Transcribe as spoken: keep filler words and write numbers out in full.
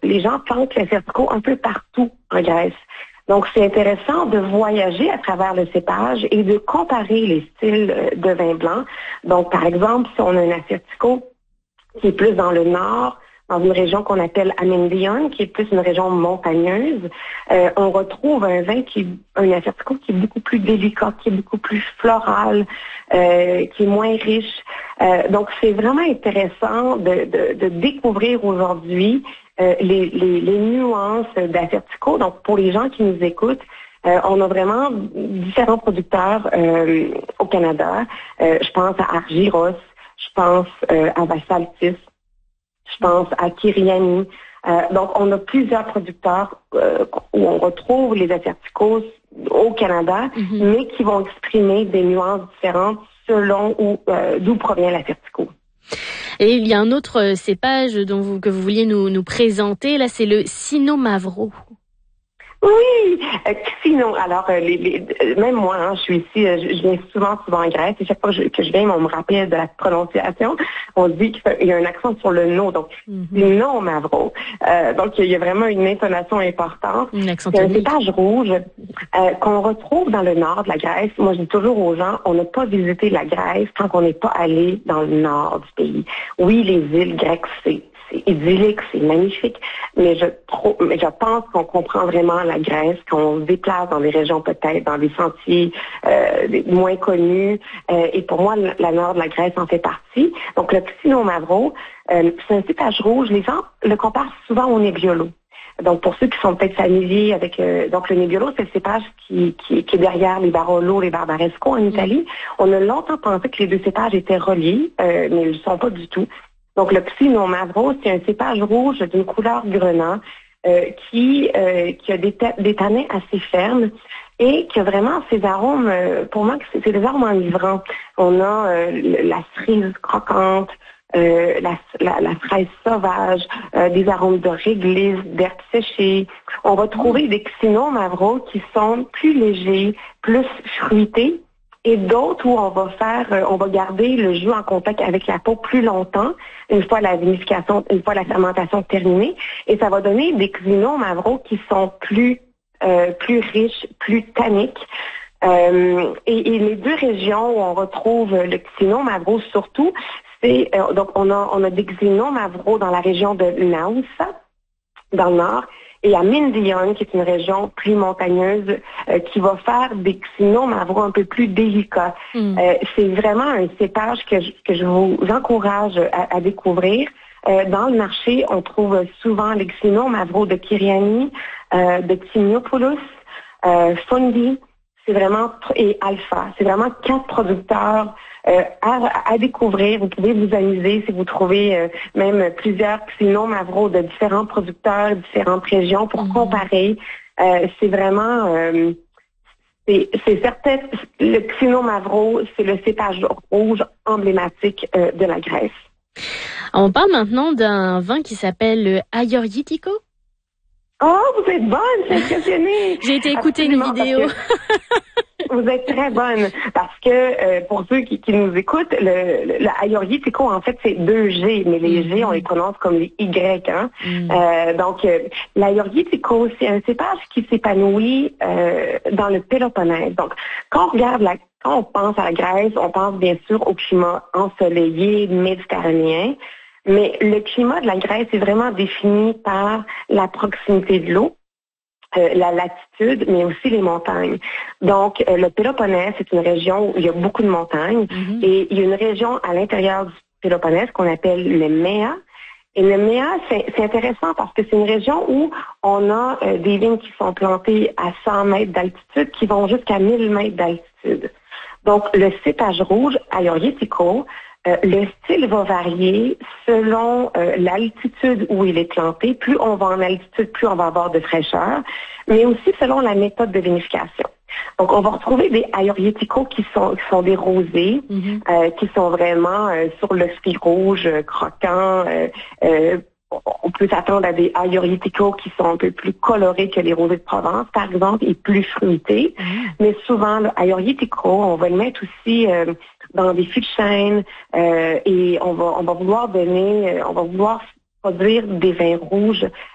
les gens plantent les verticaux un peu partout en Grèce. Donc, c'est intéressant de voyager à travers le cépage et de comparer les styles de vin blanc. Donc, par exemple, si on a un Assyrtiko qui est plus dans le nord, dans une région qu'on appelle Amendion, qui est plus une région montagneuse, euh, on retrouve un vin qui est un Assyrtiko qui est beaucoup plus délicat, qui est beaucoup plus floral, euh, qui est moins riche. Euh, donc, c'est vraiment intéressant de, de, de découvrir aujourd'hui euh, les, les, les nuances d'Assyrtiko. Donc, pour les gens qui nous écoutent, euh, on a vraiment différents producteurs euh, au Canada. Euh, je pense à Argyros, je pense euh, à Vassaltis, je pense à Kyriani. Euh, donc, on a plusieurs producteurs euh, où on retrouve les Assyrtikos au Canada, mm-hmm. mais qui vont exprimer des nuances différentes selon où, euh, d'où provient l'Assyrtiko. Et il y a un autre cépage dont vous, que vous vouliez nous, nous présenter, là, c'est le Cyno Mavro. Oui, euh, sinon, alors, euh, les, les, euh, même moi, hein, je suis ici, euh, je, je viens souvent, souvent en Grèce, et chaque fois que je, que je viens, on me rappelle de la prononciation. On dit qu'il y a un accent sur le no, donc mm-hmm. non Mavro. Euh, donc, il y a vraiment une intonation importante. Une accent C'est un cépage rouge euh, qu'on retrouve dans le nord de la Grèce. Moi, je dis toujours aux gens, on n'a pas visité la Grèce tant qu'on n'est pas allé dans le nord du pays. Oui, les îles grecques, c'est C'est idyllique, c'est magnifique, mais je, trop, mais je pense qu'on comprend vraiment la Grèce, qu'on se déplace dans des régions peut-être, dans des sentiers euh, des, moins connus. Euh, et pour moi, la, la nord de la Grèce en fait partie. Donc, le Cyno Mavro, euh, c'est un cépage rouge. Les gens le comparent souvent au Nebbiolo. Donc, pour ceux qui sont peut-être familiers avec... Euh, donc, le Nebbiolo, c'est le cépage qui, qui, qui est derrière les Barolo, les Barbaresco en Italie. On a longtemps pensé que les deux cépages étaient reliés, euh, mais ils ne le sont pas du tout. Donc, le Cyno Mavro, c'est un cépage rouge d'une couleur grenat euh, qui, euh, qui a des, ta- des tanins assez fermes et qui a vraiment ces arômes, euh, pour moi, c'est, c'est des arômes enivrants. On a euh, la cerise croquante, euh, la, la, la fraise sauvage, euh, des arômes de réglisse, d'herbes séchées. On va trouver des Cyno Mavro qui sont plus légers, plus fruités. Et d'autres où on va faire, euh, on va garder le jus en contact avec la peau plus longtemps, une fois la vinification, une fois la fermentation terminée, et ça va donner des Cyno Mavro qui sont plus euh, plus riches, plus tanniques. Euh, et, et les deux régions où on retrouve le Cyno Mavro surtout, c'est euh, donc on a on a des Cyno Mavro dans la région de Naoussa, dans le nord. Et à Mindion, qui est une région plus montagneuse, euh, qui va faire des Cyno Mavro un peu plus délicats. Mm. Euh, c'est vraiment un cépage que je, que je vous encourage à, à découvrir. Euh, dans le marché, on trouve souvent les Cyno Mavro de Kyriani, euh, de Timiopoulos, euh, Fondi, c'est vraiment et Alpha. C'est vraiment quatre producteurs euh, à, à découvrir. Vous pouvez vous amuser si vous trouvez euh, même plusieurs Cyno Mavro de différents producteurs, différentes régions pour mmh. comparer. Euh, c'est vraiment euh, c'est, c'est certain. Le Cyno Mavro, c'est le cépage rouge emblématique euh, de la Grèce. On parle maintenant d'un vin qui s'appelle le Ayorgitiko. Oh, vous êtes bonne, c'est impressionné. J'ai été écouter une vidéo. Vous êtes très bonne parce que euh, pour ceux qui, qui nous écoutent, le, le, le Ayorgitiko, en fait, c'est deux G, mais les mm-hmm. G, on les prononce comme les Y. Hein? Mm. Euh, donc, euh, l'Ayorgitiko, c'est un cépage qui s'épanouit euh, dans le Péloponnèse. Donc, quand on regarde la, quand on pense à la Grèce, on pense bien sûr au climat ensoleillé, méditerranéen. Mais le climat de la Grèce est vraiment défini par la proximité de l'eau, euh, la latitude, mais aussi les montagnes. Donc, euh, le Péloponnèse, c'est une région où il y a beaucoup de montagnes. Mm-hmm. Et il y a une région à l'intérieur du Péloponnèse qu'on appelle le Méa. Et le Méa, c'est, c'est intéressant parce que c'est une région où on a euh, des vignes qui sont plantées à cent mètres d'altitude, qui vont jusqu'à mille mètres d'altitude. Donc, le cépage rouge, Ayorgitiko, Euh, le style va varier selon euh, l'altitude où il est planté. Plus on va en altitude, plus on va avoir de fraîcheur, mais aussi selon la méthode de vinification. Donc, on va retrouver des Ayorgitiko qui sont, qui sont des rosés, mm-hmm. euh, qui sont vraiment euh, sur le fruit rouge, euh, croquant. Euh, euh, on peut s'attendre à des Ayorgitiko qui sont un peu plus colorés que les rosés de Provence, par exemple, et plus fruités. Mm-hmm. Mais souvent, le Ayorgitiko, on va le mettre aussi euh, dans des fûts de chêne euh, et on va on va vouloir donner, on va vouloir produire des vins rouges